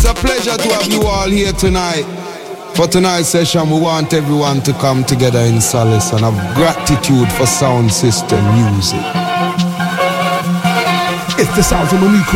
a pleasure to have you all here tonight. For tonight's session, we want everyone to come together in solace and have gratitude for sound system music. It's the sound from Monique